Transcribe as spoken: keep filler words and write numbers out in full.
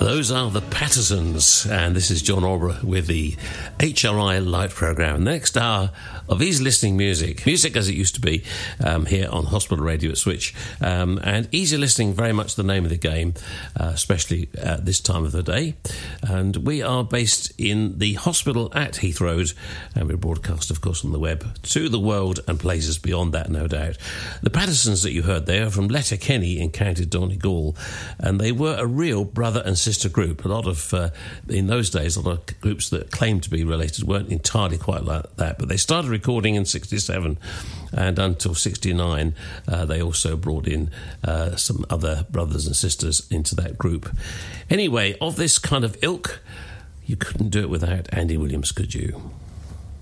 Those are the Pattersons, and this is John Alborough with the H R I Light Programme. Next hour of easy listening music, music as it used to be um, here on Hospital Radio at Switch, um, and easy listening, very much the name of the game, uh, especially at this time of the day. And we are based in the hospital at Heath Road, and we broadcast, of course, on the web to the world and places beyond that, no doubt. The Pattersons that you heard there are from Letterkenny in County Donegal, and they were a real brother and sister group. A lot of, uh, in those days, a lot of groups that claimed to be related weren't entirely quite like that, but they started recording in sixty-seven, and until sixty-nine, uh, they also brought in uh, some other brothers and sisters into that group. Anyway, of this kind of ilk, you couldn't do it without Andy Williams, could you?